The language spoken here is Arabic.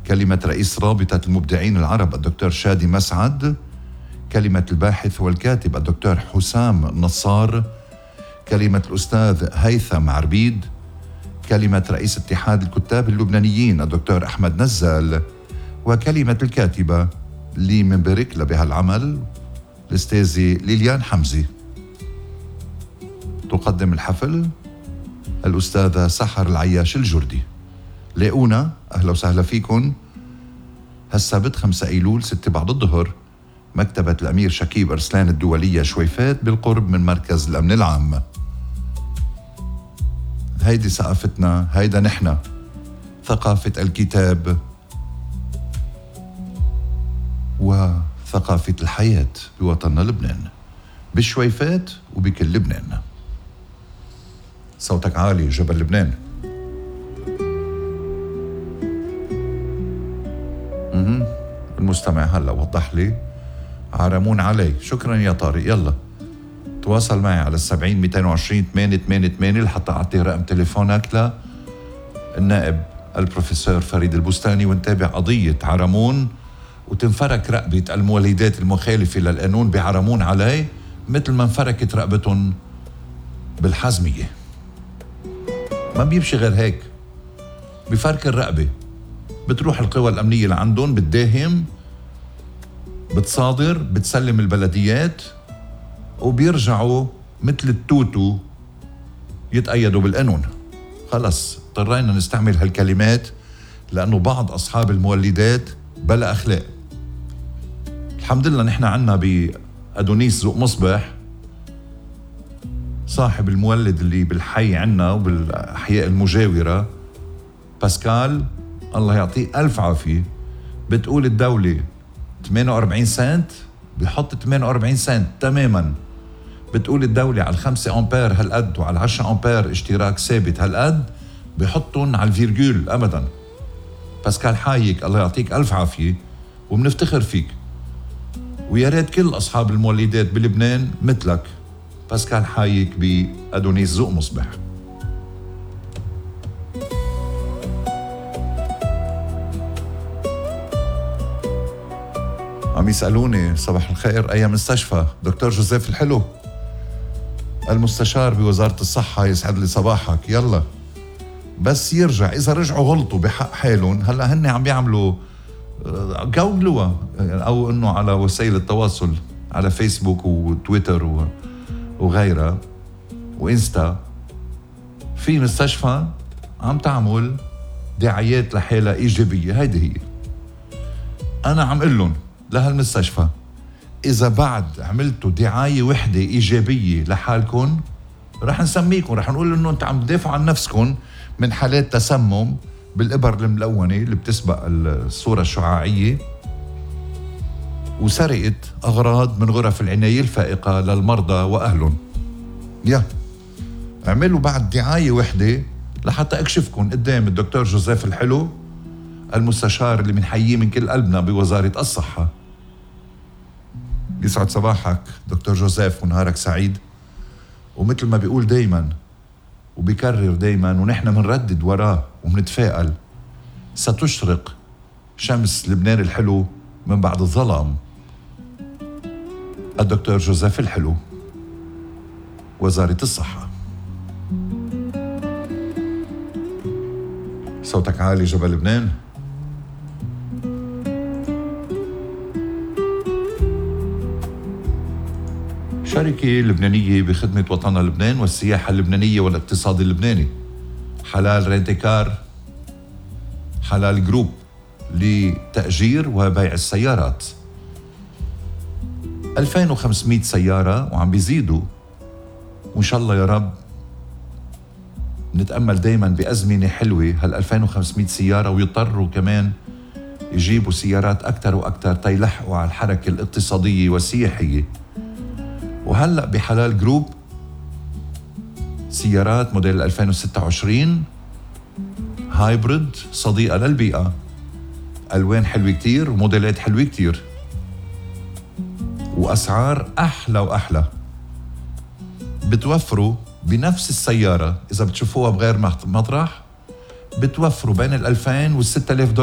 كلمة رئيس رابطة المبدعين العرب الدكتور شادي مسعد، كلمة الباحث والكاتب الدكتور حسام نصار، كلمة الأستاذ هيثم عربيد، كلمة رئيس اتحاد الكتاب اللبنانيين الدكتور أحمد نزال، وكلمة الكاتبة اللي منبارك لها بهالعمل الأستاذة ليليان حمزي. تقدم الحفل الأستاذة سحر العياش الجردي. لاقونا أهلا وسهلا فيكن هالسبت 5 أيلول 6 بعد الظهر، مكتبة الأمير شكيب أرسلان الدولية شويفات بالقرب من مركز الأمن العام. هيدي ثقافتنا، هيدا نحن، ثقافة الكتاب وثقافة الحياة بوطننا لبنان، بالشويفات وبكل لبنان. صوتك عالي جبل لبنان. المستمع هلا وضح لي عرمون علي. شكرا يا طارق. يلا تواصل معي على 70 220 888 لحتى أعطي رقم تليفونك للنائب البروفيسور فريد البستاني ونتابع قضية عرمون وتنفرك رقبة المولدات المخالفة للقانون بعرمون علي مثل ما انفركت رقبتهم بالحزمية. ما بيمشي غير هيك، بفرك الرقبة بتروح القوى الأمنية لعندهم، بتداهم، بتصادر، بتسلم البلديات، وبيرجعوا مثل التوتو يتأيدوا بالقانون. خلص اضطرينا نستعمل هالكلمات لأنه بعض أصحاب المولدات بلا أخلاق. الحمد لله نحن عنا بأدونيس ذوق مصبح صاحب المولد اللي بالحي عنا وبالأحياء المجاورة، باسكال الله يعطيه ألف عافية، بتقول الدولة 48 سنت بيحط 48 سنت تماما. بتقول الدولة على 5 أمبير هالقد وعلى 10 أمبير اشتراك ثابت هالقد، بيحطهم على الفيرجول أبدا. باسكال حايك الله يعطيك ألف عافية وبنفتخر فيك، ويا ريت كل أصحاب المولدات بلبنان مثلك. باسكال حايك بأدونيس ذوق مصبح. عم يسألوني صباح الخير أي مستشفى؟ دكتور جوزيف الحلو المستشار بوزارة الصحة، يسعد لي صباحك. يلا بس يرجع، إذا رجعوا غلطوا بحق حالهم هلا هن عم بيعملوا جولوها أو إنه على وسائل التواصل على فيسبوك وتويتر وغيرها وإنستا، في مستشفى عم تعمل دعايات لحالة إيجابية. هيدي هي. أنا عم قل لهم لهالمستشفى إذا بعد عملتوا دعاية وحدة إيجابية لحالكم رح نسميكم، رح نقول إنه أنت عم تدافعوا عن نفسكم من حالات تسمم بالإبر الملونة اللي بتسبق الصورة الشعاعية وسرقة أغراض من غرف العناية الفائقة للمرضى وأهلهم. اعملوا بعد دعاية وحدة لحتى أكشفكم قدام الدكتور جوزيف الحلو المستشار اللي بنحييه من كل قلبنا بوزارة الصحة. يسعد صباحك دكتور جوزيف ونهارك سعيد. ومثل ما بيقول دايما وبيكرر دايما ونحن منردد وراه ومنتفائل، ستشرق شمس لبنان الحلو من بعد الظلام. الدكتور جوزيف الحلو، وزارة الصحة. صوتك عالي جبل لبنان. شركة لبنانية بخدمة وطننا لبنان والسياحة اللبنانية والاقتصاد اللبناني، حلال رينتيكار، حلال جروب لتأجير وبيع السيارات. 2500 سيارة وعم بيزيدوا، وإن شاء الله يا رب نتأمل دايما بأزمنة حلوة هال 2500 سيارة ويضطروا كمان يجيبوا سيارات أكتر وأكتر تيلحقوا على الحركة الاقتصادية والسياحية. وهلأ بحلال جروب سيارات موديل 2026 هايبرد صديقة للبيئة، ألوان حلوة كتير وموديلات حلوة كتير وأسعار أحلى وأحلى. بتوفروا بنفس السيارة إذا بتشوفوها بغير مطرح، بتوفروا بين 2000 وال 6000 دولار